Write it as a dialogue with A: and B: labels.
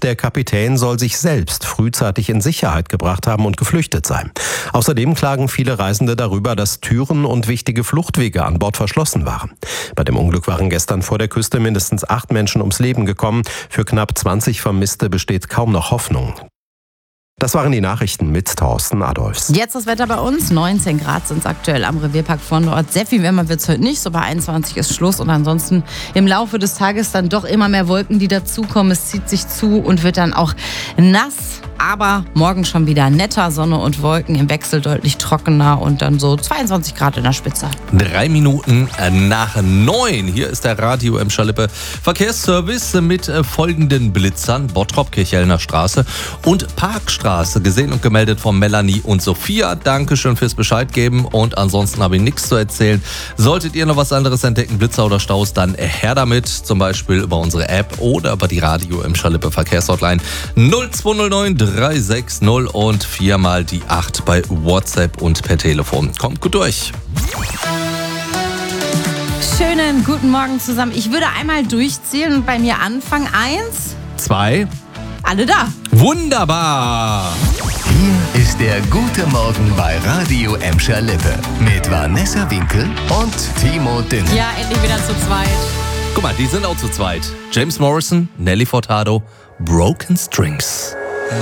A: der Kapitän soll sich selbst frühzeitig in Sicherheit gebracht haben und geflüchtet sein. Außerdem klagen viele Reisende darüber, dass Türen und wichtige Fluchtwege an Bord verschlossen waren. Bei dem Unglück waren gestern vor der Küste mindestens 8 Menschen ums Leben gekommen. Für knapp 20 Vermisste besteht kaum noch Hoffnung. Das waren die Nachrichten mit Thorsten Adolfs.
B: Jetzt das Wetter bei uns. 19 Grad sind es aktuell am Revierpark von Nord. Sehr viel wärmer wird es heute nicht. So bei 21 ist Schluss. Und ansonsten im Laufe des Tages dann doch immer mehr Wolken, die dazukommen. Es zieht sich zu und wird dann auch nass. Aber morgen schon wieder netter, Sonne und Wolken im Wechsel deutlich trockener und dann so 22 Grad in der Spitze.
C: 3 Minuten nach 9. Hier ist der Radio Emscher Lippe Verkehrsservice mit folgenden Blitzern. Bottrop, Kirchhellner Straße und Parkstraße. Gesehen und gemeldet von Melanie und Sophia. Dankeschön fürs Bescheid geben und ansonsten habe ich nichts zu erzählen. Solltet ihr noch was anderes entdecken, Blitzer oder Staus, dann her damit. Zum Beispiel über unsere App oder über die Radio Emscher Lippe Verkehrshotline 0209 360 und 4 mal die 8 bei WhatsApp und per Telefon. Kommt gut durch.
B: Schönen guten Morgen zusammen. Ich würde einmal durchzählen und bei mir anfangen. 1,
C: 2.
B: Alle da.
C: Wunderbar.
D: Hier ist der gute Morgen bei Radio Emscher Lippe mit Vanessa Winkel und Timo Dünne.
B: Ja, endlich wieder zu zweit.
C: Guck mal, die sind auch zu zweit. James Morrison, Nelly Furtado, Broken Strings.